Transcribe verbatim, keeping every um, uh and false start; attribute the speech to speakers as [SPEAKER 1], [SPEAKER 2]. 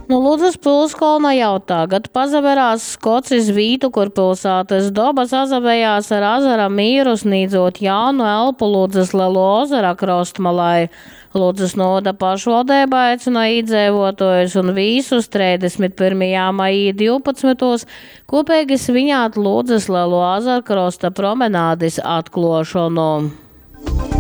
[SPEAKER 1] Nu, Ludzas pilskolna jau tagad pazaverās Skocis vītu, kur pilsētas dobas azavējās ar azara mīru, snīdzot jaunu elpu Ludzas Lelo ozara krostmalai. Ludzas novada pašvaldība aicina iedzīvotājus un visus trīsdesmit pirmajā maijā divpadsmitos kopīgi svinēt Ludzas Lelo ozara krosta promenādes atklošanu.